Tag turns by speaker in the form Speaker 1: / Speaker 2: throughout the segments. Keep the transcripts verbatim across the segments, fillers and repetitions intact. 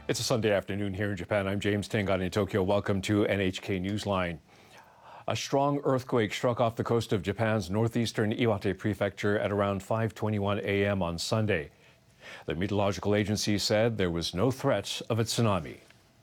Speaker 1: It's a Sunday afternoon here in Japan. I'm James Tengan in Tokyo. Welcome to N H K Newsline. A strong earthquake struck off the coast of Japan's northeastern Iwate Prefecture at around five twenty-one a m on Sunday. The meteorological agency said there was no threat of a tsunami.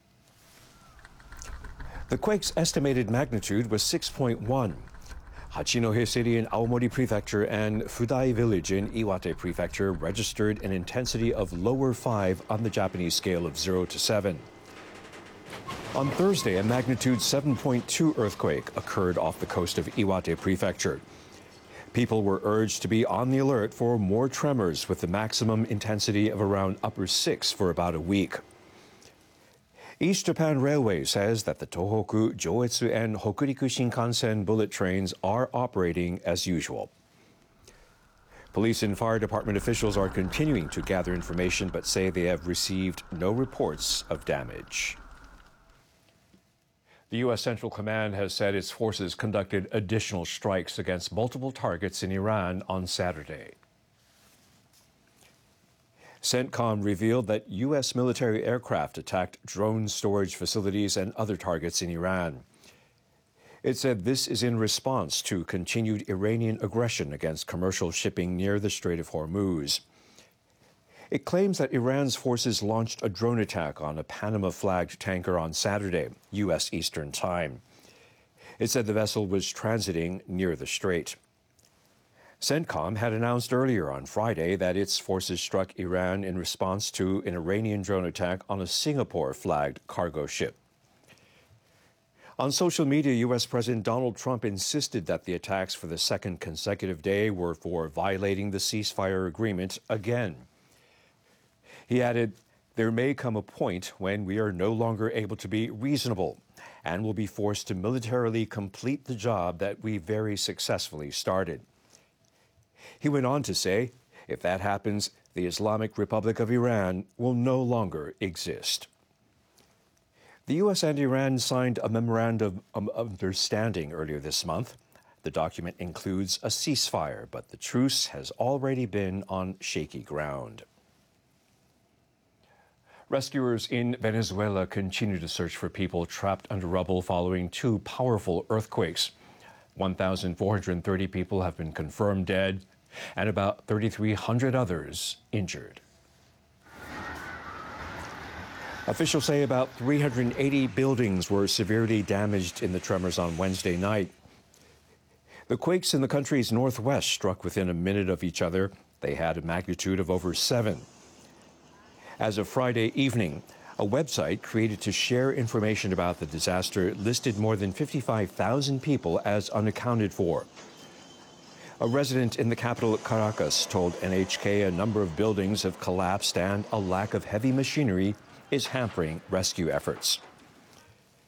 Speaker 1: The quake's estimated magnitude was six point one. Hachinohe City in Aomori Prefecture and Fudai Village in Iwate Prefecture registered an intensity of lower five on the Japanese scale of zero to seven. On Thursday, a magnitude seven point two earthquake occurred off the coast of Iwate Prefecture. People were urged to be on the alert for more tremors with the maximum intensity of around upper six for about a week. East Japan Railway says that the Tohoku, Joetsu, and Hokuriku Shinkansen bullet trains are operating as usual. Police and fire department officials are continuing to gather information but say they have received no reports of damage. The U S Central Command has said its forces conducted additional strikes against multiple targets in Iran on Saturday. CENTCOM revealed that U S military aircraft attacked drone storage facilities and other targets in Iran. It said this is in response to continued Iranian aggression against commercial shipping near the Strait of Hormuz. It claims that Iran's forces launched a drone attack on a Panama-flagged tanker on Saturday, U S Eastern Time. It said the vessel was transiting near the strait. CENTCOM had announced earlier on Friday that its forces struck Iran in response to an Iranian drone attack on a Singapore-flagged cargo ship. On social media, U S President Donald Trump insisted that the attacks for the second consecutive day were for violating the ceasefire agreement again. He added, "There may come a point when we are no longer able to be reasonable and will be forced to militarily complete the job that we very successfully started." He went on to say, if that happens, the Islamic Republic of Iran will no longer exist. The U S and Iran signed a memorandum of understanding earlier this month. The document includes a ceasefire, but the truce has already been on shaky ground. Rescuers in Venezuela continue to search for people trapped under rubble following two powerful earthquakes. one thousand four hundred thirty people have been confirmed dead, and about three thousand three hundred others injured. Officials say about three hundred eighty buildings were severely damaged in the tremors on Wednesday night. The quakes in the country's northwest struck within a minute of each other. They had a magnitude of over seven. As of Friday evening, a website created to share information about the disaster listed more than fifty-five thousand people as unaccounted for. A resident in the capital, Caracas, told N H K a number of buildings have collapsed and a lack of heavy machinery is hampering rescue efforts.